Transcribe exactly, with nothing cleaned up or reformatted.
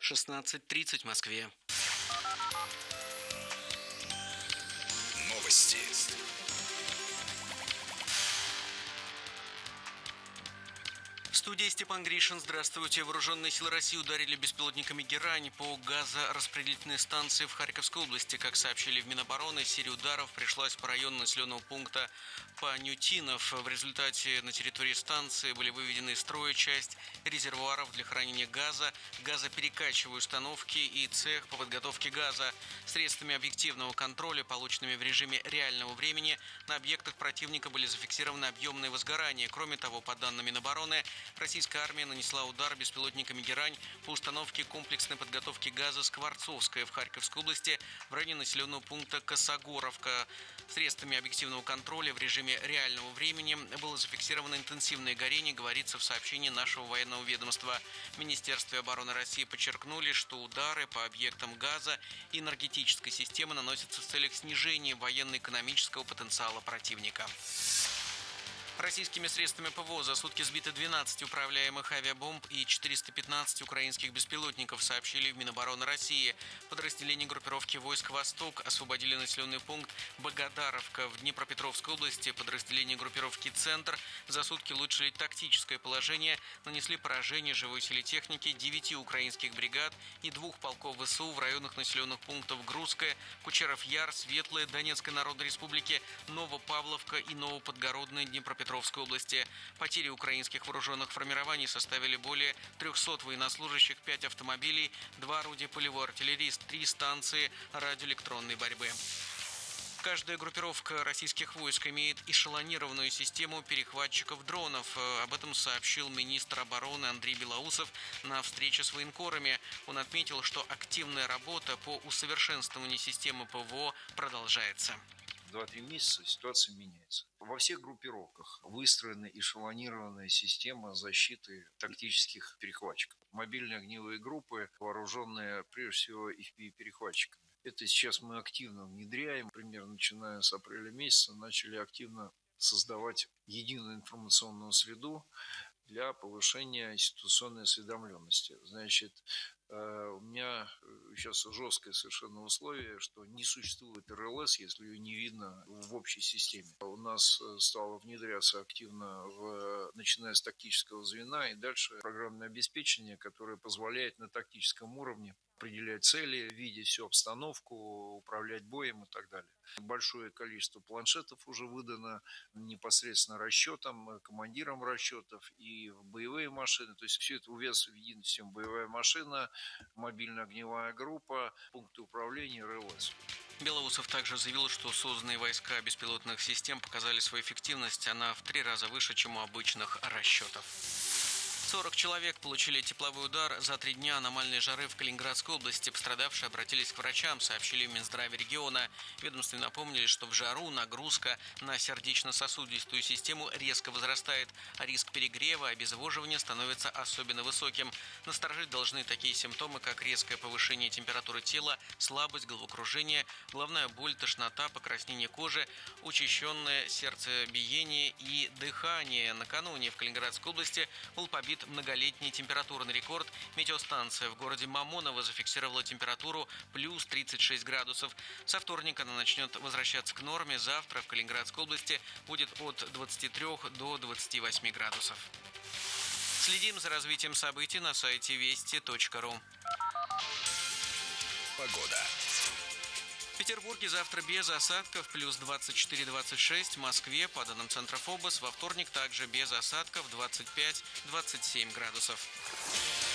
шестнадцать тридцать в Москве. Новости. В студии Степан Гришин. Здравствуйте. Вооруженные силы России ударили беспилотниками «Герань» по газораспределительной станции в Харьковской области. Как сообщили в Минобороны, серия ударов пришлась по району населенного пункта Панютинов. В результате на территории станции были выведены из строя часть резервуаров для хранения газа, газоперекачивающие установки и цех по подготовке газа. Средствами объективного контроля, полученными в режиме реального времени, на объектах противника были зафиксированы объемные возгорания. Кроме того, по данным Минобороны, российская армия нанесла удар беспилотниками «Герань» по установке комплексной подготовки газа «Скворцовская» в Харьковской области в районе населенного пункта Косогоровка. Средствами объективного контроля в режиме реального времени было зафиксировано интенсивное горение, говорится в сообщении нашего военного ведомства. В Министерстве обороны России подчеркнули, что удары по объектам газа и энергетической системы наносятся в целях снижения военно-экономического потенциала противника. Российскими средствами ПВО за сутки сбито двенадцать управляемых авиабомб и четыреста пятнадцать украинских беспилотников, сообщили в Минобороны России. Подразделения группировки войск «Восток» освободили населенный пункт Богодаровка в Днепропетровской области. Подразделения группировки «Центр» за сутки улучшили тактическое положение, нанесли поражение живой силе техники девяти украинских бригад и двух полков ВСУ в районах населенных пунктов Грузская, Кучеров-Яр, Светлая, Донецкой Народной Республики, Новопавловка и Новоподгородная Днепропетровской области. Потери украинских вооруженных формирований составили более трехсот военнослужащих, пять автомобилей, два орудия полевой артиллерии, три станции радиоэлектронной борьбы. Каждая группировка российских войск имеет эшелонированную систему перехватчиков дронов. Об этом сообщил министр обороны Андрей Белоусов на встрече с военкорами. Он отметил, что активная работа по усовершенствованию системы ПВО продолжается. два-три месяца ситуация меняется. Во всех группировках выстроена эшелонированная система защиты тактических перехватчиков. Мобильные огневые группы, вооруженные прежде всего эф пи ви-перехватчиками. Это сейчас мы активно внедряем. Примерно начиная с апреля месяца начали активно создавать единую информационную среду для повышения ситуационной осведомленности. Значит, у меня сейчас жесткое совершенно условие, что не существует эр эл эс, если ее не видно в общей системе. У нас стало внедряться активно, в, начиная с тактического звена и дальше программное обеспечение, которое позволяет на тактическом уровне определять цели, видеть всю обстановку, управлять боем и так далее. Большое количество планшетов уже выдано непосредственно расчетам, командирам расчетов и боевые машины. То есть все это увязано в единую систему: боевая машина, мобильная огневая группа, пункты управления, эр эл эс. Белоусов также заявил, что созданные войска беспилотных систем показали свою эффективность, она в три раза выше, чем у обычных расчетов. сорок человек получили тепловой удар за три дня аномальной жары в Калининградской области. Пострадавшие обратились к врачам, сообщили в Минздраве региона. Ведомстве напомнили, что в жару нагрузка на сердечно-сосудистую систему резко возрастает, а риск перегрева, обезвоживания становится особенно высоким. Насторожить должны такие симптомы, как резкое повышение температуры тела, слабость, головокружение, головная боль, тошнота, покраснение кожи, учащенное сердцебиение и дыхание. Накануне в Калининградской области был побит многолетний температурный рекорд. Метеостанция в городе Мамоново зафиксировала температуру плюс тридцать шесть градусов. Со вторника она начнет возвращаться к норме. Завтра в Калининградской области будет от двадцати трёх до двадцати восьми градусов. Следим за развитием событий на сайте вести точка ру. Погода. В Петербурге завтра без осадков, плюс двадцать четыре - двадцать шесть. В Москве, по данным Центра ФОБОС, во вторник также без осадков, двадцать пять - двадцать семь градусов.